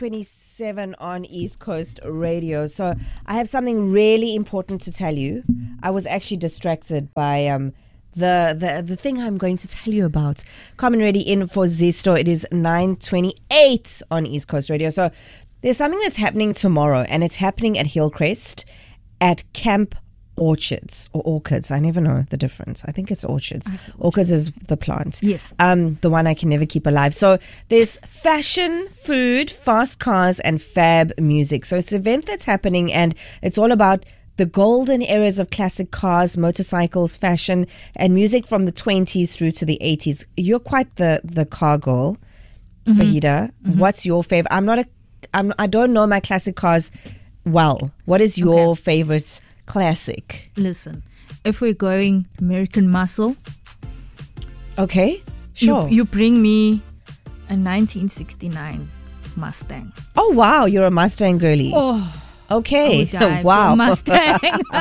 9:27 on East Coast Radio. So I have something really important to tell you. I was actually distracted by the thing I'm going to tell you about. Carmen ready in for Zesto. It is 9:28 on East Coast Radio. So there's something that's happening tomorrow, and it's happening at Hillcrest at Camp Orchids or Orchids. I never know the difference. I think it's Orchids. Orchids is the plant. Yes. The one I can never keep alive. So there's fashion, food, fast cars, and fab music. So it's an event that's happening, and it's all about the golden eras of classic cars, motorcycles, fashion, and music from the 20s through to the 80s. You're quite the car girl, Fahida. What's your favorite? I don't know my classic cars well. What is your favorite classic? Listen, if we're going American Muscle, okay, sure. You bring me a 1969 Mustang. Oh wow, you're a Mustang girly. Oh, okay. I would die wow. for a Mustang.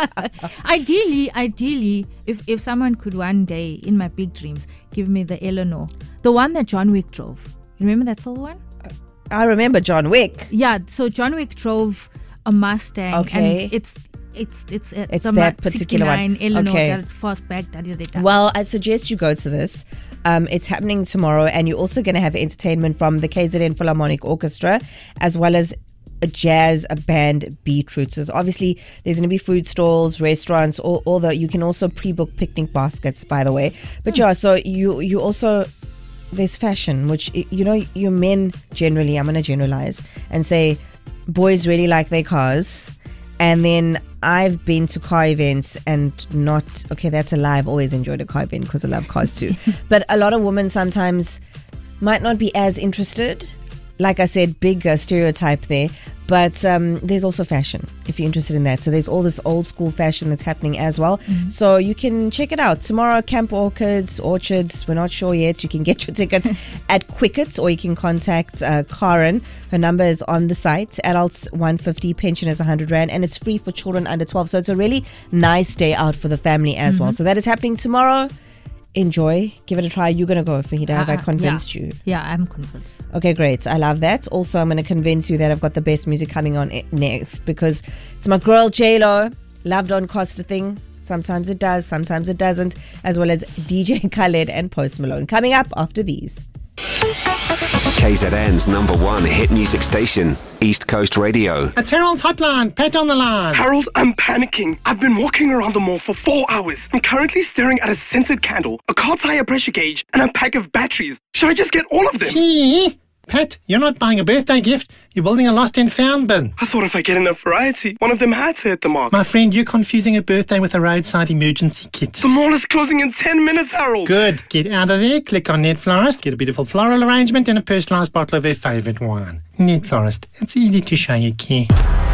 Ideally, if someone could one day in my big dreams give me the Eleanor, the one that John Wick drove. You remember that silver one? I remember John Wick. Yeah, so John Wick drove a Mustang, Okay. and it's the that particular one. 69 Eleanor, Okay. that fastback. Well, I suggest you go to this. It's happening tomorrow, and you're also going to have entertainment from the KZN Philharmonic Orchestra, as well as a band Beetroots. So obviously there's going to be food stalls, restaurants, all the, you can also pre-book picnic baskets, by the way. But yeah, so you also, there's fashion, which, you know, you men generally, I'm going to generalize and say boys really like their cars. And then I've been to car events and not, okay, that's a lie. I've always enjoyed a car event because I love cars too. But a lot of women sometimes might not be as interested. Like I said, big stereotype there. But there's also fashion, if you're interested in that. So there's all this old school fashion that's happening as well. So you can check it out. Tomorrow, Camp Orchids, we're not sure yet. You can get your tickets at Quicket, or you can contact Karen. Her number is on the site. Adults 150, pension is 100 Rand, and it's free for children under 12. So it's a really nice day out for the family as well. So that is happening tomorrow. Enjoy. Give it a try. You're going to go, Fahida. Have I convinced you? Yeah, I'm convinced. Okay, great. I love that. Also, I'm going to convince you that I've got the best music coming on next, because it's my girl J-Lo. Love Don't Cost a Thing. Sometimes it does, sometimes it doesn't. As well as DJ Khaled and Post Malone. Coming up after these. KZN's #1 hit music station, East Coast Radio. It's Harold Hotline. Pat on the line. Harold, I'm panicking. I've been walking around the mall for 4 hours. I'm currently staring at a scented candle, a car tire pressure gauge, and a pack of batteries. Should I just get all of them? Gee, Pat, you're not buying a birthday gift. You're building a lost and found bin. I thought if I get enough variety, one of them had to hit the mark. My friend, you're confusing a birthday with a roadside emergency kit. The mall is closing in 10 minutes, Harold. Good. Get out of there, click on Net Florist, get a beautiful floral arrangement and a personalised bottle of their favourite wine. Net Florist. It's easy to show you care.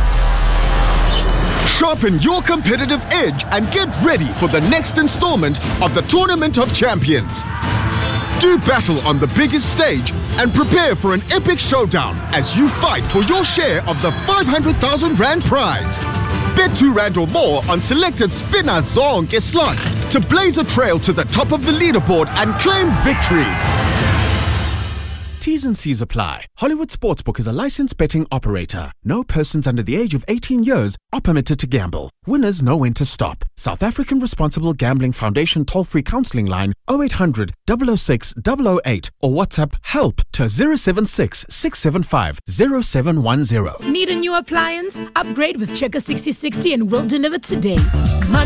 Sharpen your competitive edge and get ready for the next installment of the Tournament of Champions. Do battle on the biggest stage and prepare for an epic showdown as you fight for your share of the 500,000 Rand prize. Bet 2 Rand or more on selected spinner zonke slots to blaze a trail to the top of the leaderboard and claim victory. T's and C's apply. Hollywood Sportsbook is a licensed betting operator. No persons under the age of 18 years are permitted to gamble. Winners know when to stop. South African Responsible Gambling Foundation toll-free counselling line 0800 006 008 or WhatsApp help to 076 675 0710. Need a new appliance? Upgrade with Checker 6060 and we'll deliver today.